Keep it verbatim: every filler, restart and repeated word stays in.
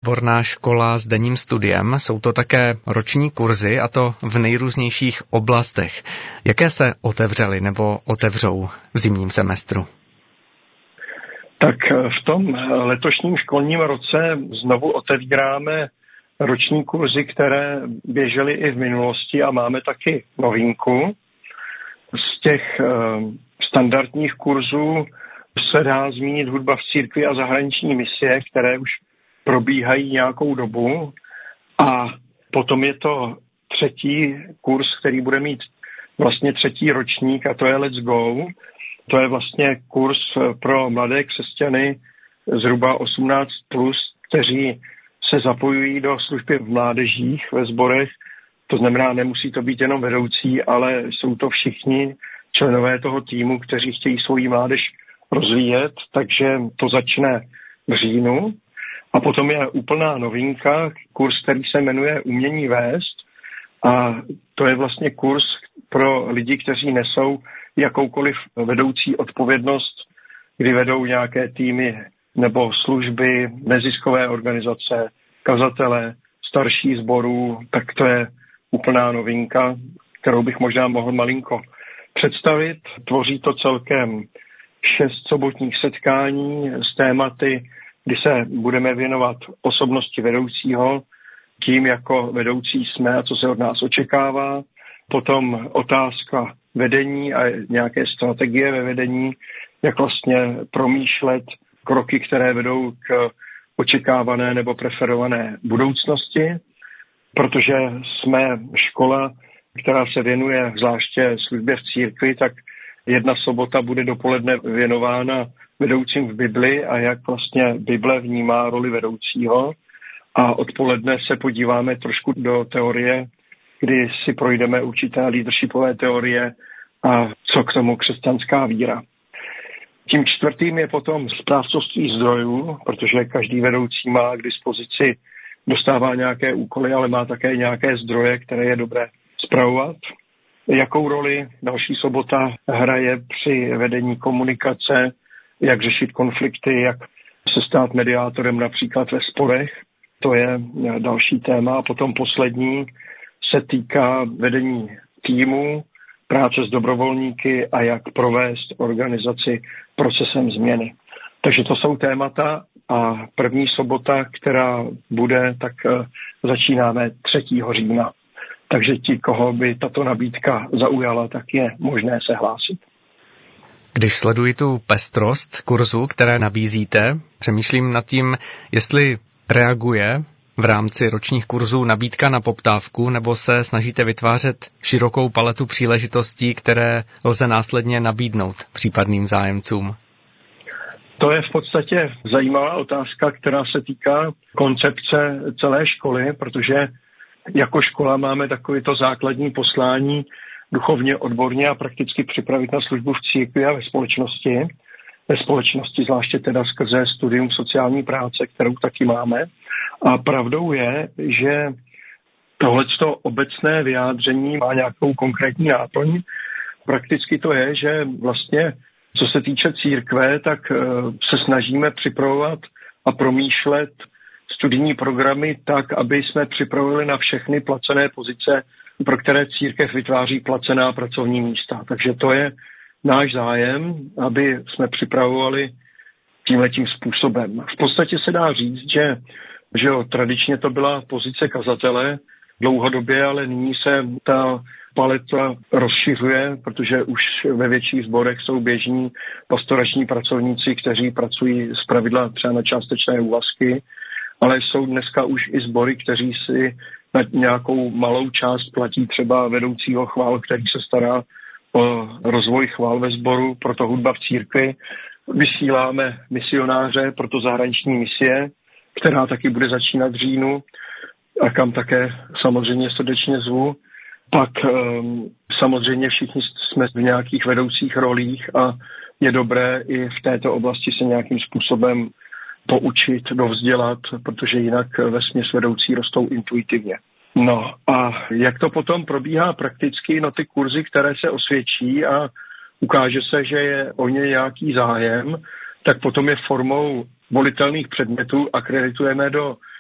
odborná škola s denním studiem, jsou to také roční kurzy, a to v nejrůznějších oblastech. Jaké se otevřely nebo otevřou v zimním semestru? Tak v tom letošním školním roce znovu otevíráme roční kurzy, které běžely i v minulosti, a máme taky novinku. Z těch standardních kurzů se dá zmínit hudba v církvi a zahraniční misie, které už probíhají nějakou dobu. A potom je to třetí kurz, který bude mít vlastně třetí ročník, a to je Let's Go. To je vlastně kurz pro mladé křesťany zhruba osmnáct plus, kteří se zapojují do služby v mládežích ve sborech. To znamená, nemusí to být jenom vedoucí, ale jsou to všichni členové toho týmu, kteří chtějí svoji mládež rozvíjet, takže to začne v říjnu. A potom je úplná novinka, kurz, který se jmenuje Umění vést, a to je vlastně kurz pro lidi, kteří nesou jakoukoliv vedoucí odpovědnost, kdy vedou nějaké týmy nebo služby, neziskové organizace, kazatele, starší sborů, tak to je úplná novinka, kterou bych možná mohl malinko představit. Tvoří to celkem šest sobotních setkání s tématy, kdy se budeme věnovat osobnosti vedoucího, tím, jako vedoucí jsme a co se od nás očekává. Potom otázka vedení a nějaké strategie ve vedení, jak vlastně promýšlet kroky, které vedou k očekávané nebo preferované budoucnosti, protože jsme škola, která se věnuje zvláště službě v církvi, tak jedna sobota bude dopoledne věnována vedoucím v Bibli a jak vlastně Bible vnímá roli vedoucího, a odpoledne se podíváme trošku do teorie, kdy si projdeme určité leadershipové teorie a co k tomu křesťanská víra. Tím čtvrtým je potom správcovství zdrojů, protože každý vedoucí má k dispozici, dostává nějaké úkoly, ale má také nějaké zdroje, které je dobré spravovat. Jakou roli další sobota hraje při vedení komunikace, jak řešit konflikty, jak se stát mediátorem například ve sporech. To je další téma. A potom poslední se týká vedení týmu, práce s dobrovolníky a jak provést organizaci procesem změny. Takže to jsou témata, a první sobota, která bude, tak začínáme třetího října. Takže ti, koho by tato nabídka zaujala, tak je možné se hlásit. Když sleduji tu pestrost kurzů, které nabízíte, přemýšlím nad tím, jestli reaguje v rámci ročních kurzů nabídka na poptávku, nebo se snažíte vytvářet širokou paletu příležitostí, které lze následně nabídnout případným zájemcům? To je v podstatě zajímavá otázka, která se týká koncepce celé školy, protože jako škola máme takovéto základní poslání duchovně, odborně a prakticky připravit na službu v církvi a ve společnosti. Ve společnosti zvláště teda skrze studium sociální práce, kterou taky máme. A pravdou je, že tohleto obecné vyjádření má nějakou konkrétní náplň. Prakticky to je, že vlastně co se týče církve, tak se snažíme připravovat a promýšlet studijní programy tak, aby jsme připravili na všechny placené pozice, pro které církev vytváří placená pracovní místa. Takže to je náš zájem, aby jsme připravovali tímhletím způsobem. V podstatě se dá říct, že, že jo, tradičně to byla pozice kazatele dlouhodobě, ale nyní se ta paleta rozšiřuje, protože už ve větších sborech jsou běžní pastorační pracovníci, kteří pracují zpravidla třeba na částečné úvazky, ale jsou dneska už i sbory, kteří si na nějakou malou část platí třeba vedoucího chvál, který se stará o rozvoj chvál ve sboru, proto hudba v církvi. Vysíláme misionáře, proto zahraniční misie, která taky bude začínat v říjnu a kam také samozřejmě srdečně zvu. Pak um, samozřejmě všichni jsme v nějakých vedoucích rolích a je dobré i v této oblasti se nějakým způsobem poučit, dovzdělat, protože jinak vesměs vedoucí rostou intuitivně. No a jak to potom probíhá prakticky, no ty kurzy, které se osvědčí a ukáže se, že je o ně nějaký zájem, tak potom je formou volitelných předmětů akreditujeme do